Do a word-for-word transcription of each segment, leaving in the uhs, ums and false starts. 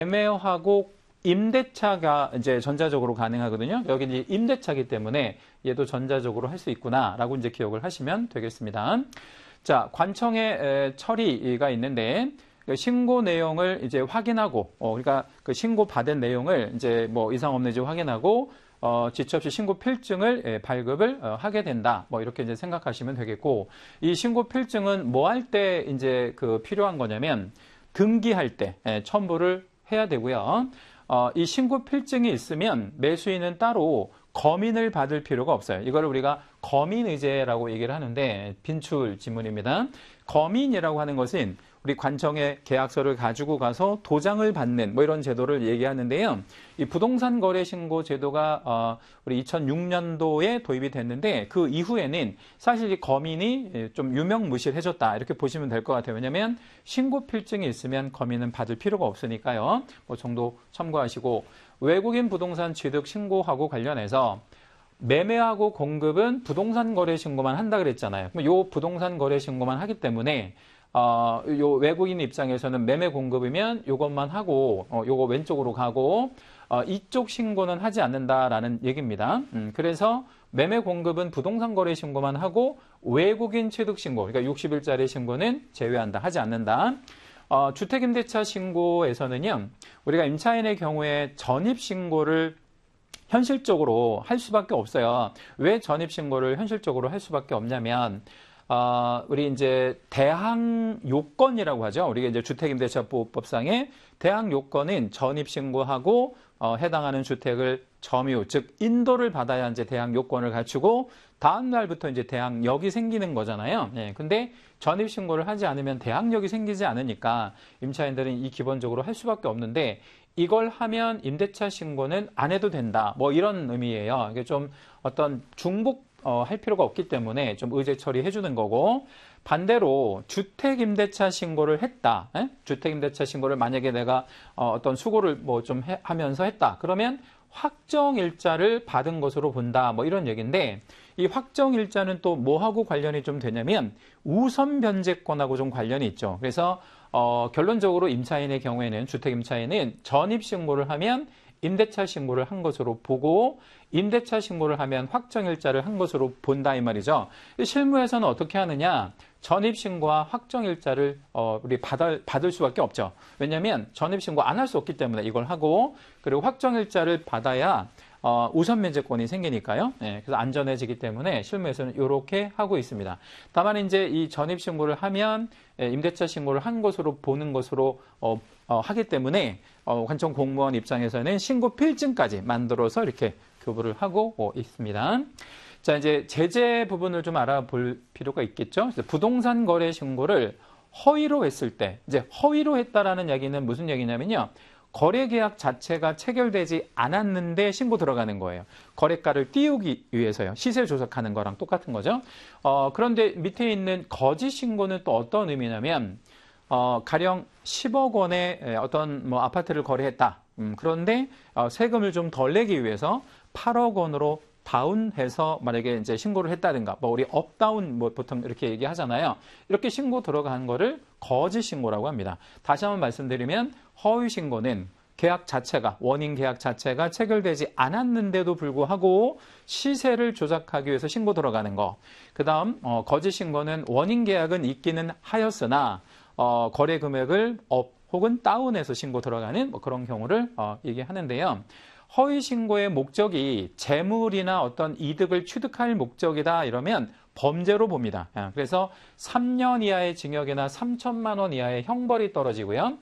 매매하고 임대차가 이제 전자적으로 가능하거든요. 여기 이제 임대차기 때문에 얘도 전자적으로 할 수 있구나라고 이제 기억을 하시면 되겠습니다. 자, 관청의 처리가 있는데 신고 내용을 이제 확인하고, 어, 그러니까 그 신고 받은 내용을 이제 뭐 이상 없는지 확인하고, 어, 지체 없이 신고 필증을 예, 발급을 어, 하게 된다. 뭐 이렇게 이제 생각하시면 되겠고, 이 신고 필증은 뭐 할 때 이제 그 필요한 거냐면 등기할 때 예, 첨부를 해야 되고요. 어, 이 신고 필증이 있으면 매수인은 따로 검인을 받을 필요가 없어요. 이거를 우리가 검인의제라고 얘기를 하는데 빈출 지문입니다. 검인이라고 하는 것은 우리 관청에 계약서를 가지고 가서 도장을 받는 뭐 이런 제도를 얘기하는데요. 이 부동산 거래 신고 제도가 어, 우리 이천육 년도에 도입이 됐는데 그 이후에는 사실 이 검인이 좀 유명무실해졌다 이렇게 보시면 될 것 같아요. 왜냐하면 신고 필증이 있으면 검인은 받을 필요가 없으니까요. 그 정도 참고하시고 외국인 부동산 취득 신고하고 관련해서 매매하고 공급은 부동산 거래 신고만 한다 그랬잖아요. 요 부동산 거래 신고만 하기 때문에 어, 요 외국인 입장에서는 매매 공급이면 요것만 하고, 어, 요거 왼쪽으로 가고, 어, 이쪽 신고는 하지 않는다라는 얘기입니다. 음, 그래서 매매 공급은 부동산 거래 신고만 하고, 외국인 취득 신고, 그러니까 육십 일짜리 신고는 제외한다, 하지 않는다. 어, 주택임대차 신고에서는요, 우리가 임차인의 경우에 전입신고를 현실적으로 할 수밖에 없어요. 왜 전입신고를 현실적으로 할 수밖에 없냐면, 어, 우리 이제 대항 요건이라고 하죠. 우리가 이제 주택임대차보호법상의 대항 요건은 전입신고하고 어, 해당하는 주택을 점유, 즉 인도를 받아야 이제 대항 요건을 갖추고 다음 날부터 이제 대항력이 생기는 거잖아요. 예, 근데 전입신고를 하지 않으면 대항력이 생기지 않으니까 임차인들은 이 기본적으로 할 수밖에 없는데 이걸 하면 임대차 신고는 안 해도 된다. 뭐 이런 의미예요. 이게 좀 어떤 중복 어, 할 필요가 없기 때문에 좀 의제 처리해 주는 거고 반대로 주택임대차 신고를 했다. 에? 주택임대차 신고를 만약에 내가 어, 어떤 수고를 뭐 좀 하면서 했다. 그러면 확정일자를 받은 것으로 본다. 뭐 이런 얘기인데 이 확정일자는 또 뭐하고 관련이 좀 되냐면 우선 변제권하고 좀 관련이 있죠. 그래서 어, 결론적으로 임차인의 경우에는 주택임차인은 전입신고를 하면 임대차 신고를 한 것으로 보고 임대차 신고를 하면 확정일자를 한 것으로 본다 이 말이죠. 실무에서는 어떻게 하느냐? 전입신고와 확정일자를 어, 우리 받을, 받을 수밖에 없죠. 왜냐하면 전입신고 안 할 수 없기 때문에 이걸 하고 그리고 확정일자를 받아야 어, 우선 면제권이 생기니까요. 네, 그래서 안전해지기 때문에 실무에서는 이렇게 하고 있습니다. 다만 이제 이 전입신고를 하면 임대차 신고를 한 것으로 보는 것으로 어, 어, 하기 때문에 어, 관청 공무원 입장에서는 신고 필증까지 만들어서 이렇게 교부를 하고 어, 있습니다. 자, 이제 제재 부분을 좀 알아볼 필요가 있겠죠. 그래서 부동산 거래 신고를 허위로 했을 때, 이제 허위로 했다라는 얘기는 무슨 얘기냐면요. 거래 계약 자체가 체결되지 않았는데 신고 들어가는 거예요. 거래가를 띄우기 위해서요. 시세 조작하는 거랑 똑같은 거죠. 어, 그런데 밑에 있는 거짓 신고는 또 어떤 의미냐면, 어, 가령 십억 원의 어떤 뭐 아파트를 거래했다. 음, 그런데 어, 세금을 좀 덜 내기 위해서 팔억 원으로 다운해서 만약에 이제 신고를 했다든가, 뭐 우리 업다운 뭐 보통 이렇게 얘기하잖아요. 이렇게 신고 들어간 거를 거짓 신고라고 합니다. 다시 한번 말씀드리면 허위 신고는 계약 자체가 원인 계약 자체가 체결되지 않았는데도 불구하고 시세를 조작하기 위해서 신고 들어가는 거. 그다음 어, 거짓 신고는 원인 계약은 있기는 하였으나 어, 거래 금액을 업 혹은 다운해서 신고 들어가는 뭐 그런 경우를 어, 얘기하는데요. 허위 신고의 목적이 재물이나 어떤 이득을 취득할 목적이다 이러면 범죄로 봅니다. 그래서 삼 년 이하의 징역이나 삼천만 원 이하의 형벌이 떨어지고요.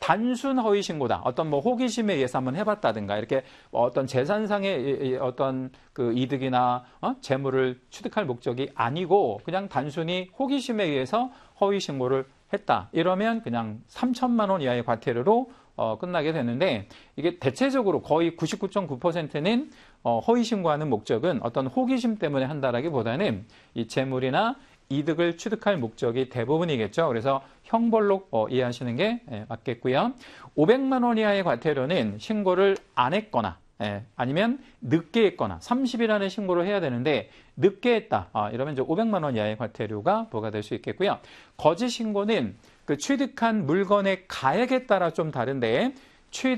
단순 허위 신고다. 어떤 뭐 호기심에 의해서 한번 해봤다든가 이렇게 어떤 재산상의 어떤 그 이득이나 어? 재물을 취득할 목적이 아니고 그냥 단순히 호기심에 의해서 허위 신고를 했다. 이러면 그냥 삼천만 원 이하의 과태료로 어, 끝나게 되는데 이게 대체적으로 거의 구십구 점 구 퍼센트는 어, 허위 신고하는 목적은 어떤 호기심 때문에 한다라기보다는 이 재물이나 이득을 취득할 목적이 대부분이겠죠. 그래서 형벌로 어, 이해하시는 게 예, 맞겠고요. 오백만 원 이하의 과태료는 신고를 안 했거나 예, 아니면 늦게 했거나 삼십 일 안에 신고를 해야 되는데 늦게 했다. 아, 이러면 이제 오백만 원 이하의 과태료가 부과될 수 있겠고요. 거짓 신고는 그 취득한 물건의 가액에 따라 좀 다른데